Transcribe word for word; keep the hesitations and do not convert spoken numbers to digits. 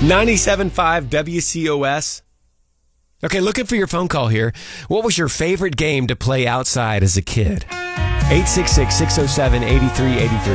ninety-seven point five W C O S. Okay, looking for your phone call here. What was your favorite game to play outside as a kid? eight six six, six oh seven, eight three eight three.